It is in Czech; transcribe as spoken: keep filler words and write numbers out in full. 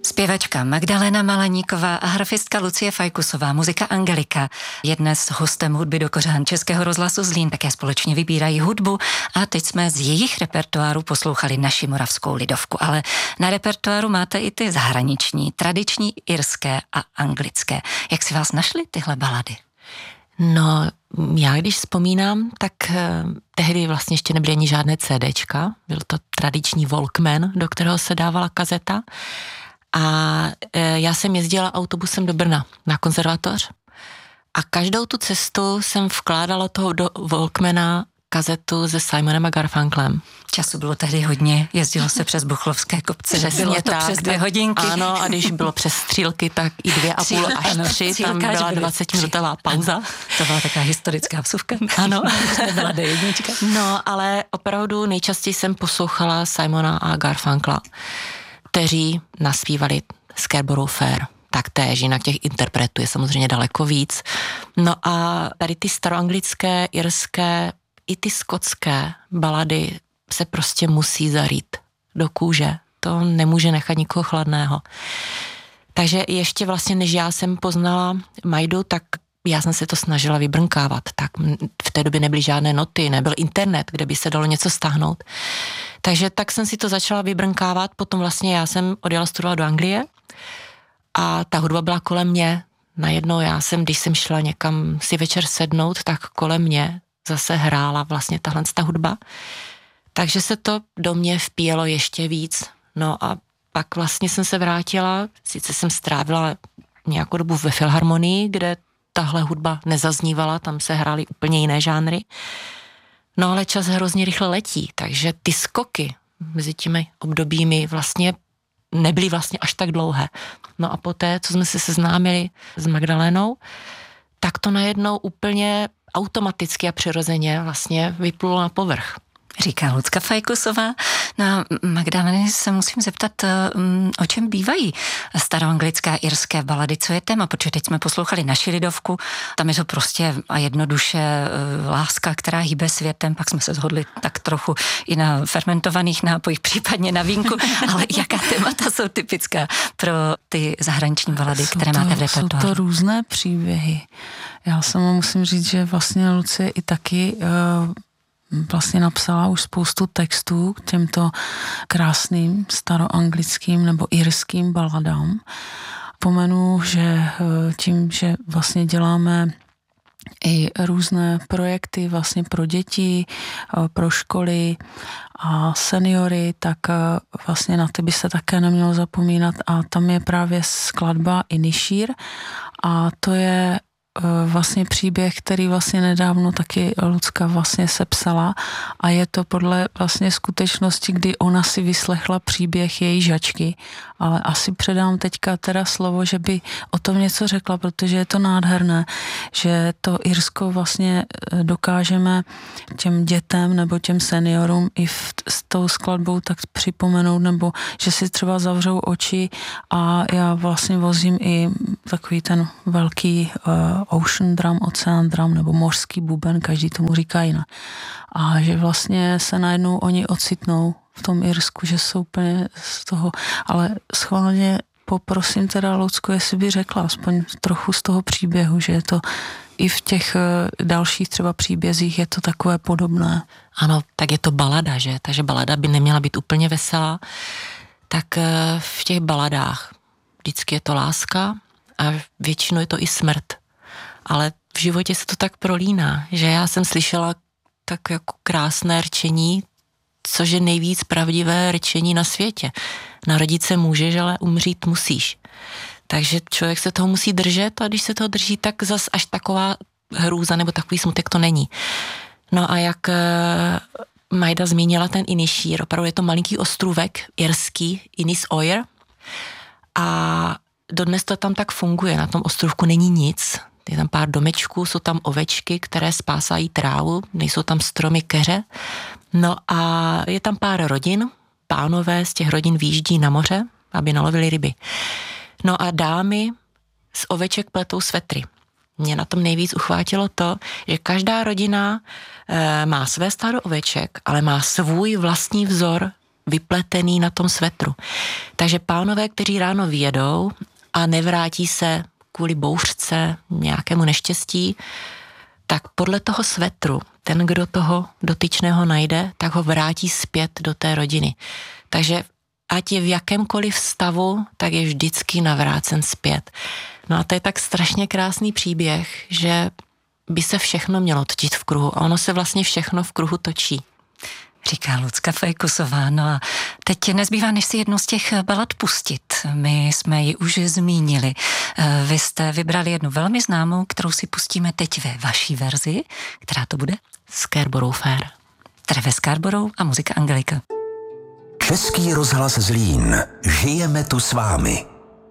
Zpěvačka Magdalena Malaníková a harfistka Lucie Fajkusová, muzika Angelika je dnes hostem Hudby do kořán Českého rozhlasu Zlín, také společně vybírají hudbu a teď jsme z jejich repertoáru poslouchali naši moravskou lidovku, ale na repertoáru máte i ty zahraniční, tradiční, irské a anglické. Jak si vás našly tyhle balady? No, já když vzpomínám, tak eh, tehdy vlastně ještě nebyly ani žádné CDčka, byl to tradiční Walkman, do kterého se dávala kazeta. A e, já jsem jezdila autobusem do Brna na konzervatoř a každou tu cestu jsem vkládala toho do Walkmana kazetu se Simonem a Garfunklem. Času bylo tehdy hodně, jezdilo se přes Buchlovské kopce, Přesně bylo to tak, přes dvě hodinky. Ano, a když bylo přes Střílky, tak i dvě a půl až ano, tři, tam byla dvacetiminutová pauza. Ano, to byla taková historická vsuvka. Ano. Nebyla D jedna. No, ale opravdu nejčastěji jsem poslouchala Simona a Garfunkla, kteří naspívali Scarborough Fair. Tak též, jinak těch interpretů je samozřejmě daleko víc. No a tady ty staroanglické, irské, i ty skotské balady se prostě musí zarít do kůže. To nemůže nechat nikoho chladného. Takže ještě vlastně, než já jsem poznala Majdu, tak já jsem se to snažila vybrnkávat. Tak v té době nebyly žádné noty, nebyl internet, kde by se dalo něco stáhnout. Takže tak jsem si to začala vybrnkávat, potom vlastně já jsem odjela studovat do Anglie a ta hudba byla kolem mě. Najednou já jsem, když jsem šla někam si večer sednout, tak kolem mě zase hrála vlastně tahle ta hudba. Takže se to do mě vpíjelo ještě víc. No a pak vlastně jsem se vrátila, sice jsem strávila nějakou dobu ve Filharmonii, kde tahle hudba nezaznívala, tam se hrály úplně jiné žánry. No ale čas hrozně rychle letí, takže ty skoky mezi těmi obdobími vlastně nebyly vlastně až tak dlouhé. No a poté, co jsme se seznámili s Magdalénou, tak to najednou úplně automaticky a přirozeně vlastně vyplulo na povrch. Říká Lucka Fajkusová. Na Magdaleny se musím zeptat, o čem bývají staroanglická irské balady, co je téma, protože teď jsme poslouchali naši lidovku, tam je to prostě a jednoduše láska, která hýbe světem, pak jsme se shodli tak trochu i na fermentovaných nápojích, případně na vínku, ale jaká témata jsou typická pro ty zahraniční balady, jsou které to, máte v repertoáru? Jsou to různé příběhy. Já sama musím říct, že vlastně Lucie i taky uh, vlastně napsala už spoustu textů k těmto krásným staroanglickým nebo irským baladám. Pomenu, že tím, že vlastně děláme i různé projekty vlastně pro děti, pro školy a seniory, tak vlastně na ty by se také nemělo zapomínat a tam je právě skladba Inisheer a to je vlastně příběh, který vlastně nedávno taky Lucka vlastně sepsala a je to podle vlastně skutečnosti, kdy ona si vyslechla příběh její žačky, ale asi předám teďka teda slovo, že by o tom něco řekla, protože je to nádherné, že to Irsko vlastně dokážeme těm dětem nebo těm seniorům i v, s tou skladbou tak připomenout, nebo že si třeba zavřou oči a já vlastně vozím i takový ten velký uh, ocean drum, oceán drum nebo mořský buben, každý tomu říká jinak. A že vlastně se najednou oni ocitnou v tom Irsku, že jsou úplně z toho, ale schválně poprosím teda Lucku, jestli by řekla aspoň trochu z toho příběhu, že je to i v těch dalších třeba příbězích je to takové podobné. Ano, tak je to balada, že? Takže balada by neměla být úplně veselá. Tak v těch baladách vždycky je to láska a většinou je to i smrt. Ale v životě se to tak prolíná, že já jsem slyšela tak jako krásné rčení, což je nejvíc pravdivé rčení na světě. Narodit se můžeš, ale umřít musíš. Takže člověk se toho musí držet a když se toho drží, tak zas až taková hrůza nebo takový smutek to není. No a jak Majda zmínila ten Inisheer, opravdu je to malinký ostrůvek irský, Inis-Oyer a dodnes to tam tak funguje, na tom ostrůvku není nic, je tam pár domečků, jsou tam ovečky, které spásají trávu, nejsou tam stromy, keře. No a je tam pár rodin, pánové z těch rodin výjíždí na moře, aby nalovili ryby. No a dámy z oveček pletou svetry. Mě na tom nejvíc uchvátilo to, že každá rodina e, má své stádo oveček, ale má svůj vlastní vzor vypletený na tom svetru. Takže pánové, kteří ráno vyjedou a nevrátí se kvůli bouřce, nějakému neštěstí, tak podle toho svetru, ten, kdo toho dotyčného najde, tak ho vrátí zpět do té rodiny. Takže ať je v jakémkoliv stavu, tak je vždycky navrácen zpět. No a to je tak strašně krásný příběh, že by se všechno mělo točit v kruhu a ono se vlastně všechno v kruhu točí. Říká Lucka Fejkusová. No a teď nezbývá, než si jednu z těch balad pustit. My jsme ji už zmínili. Vy jste vybrali jednu velmi známou, kterou si pustíme teď ve vaší verzi. Která to bude? Scarborough Fair. Treve Scarborough a muzika Angelika. Český rozhlas Zlín. Žijeme tu s vámi.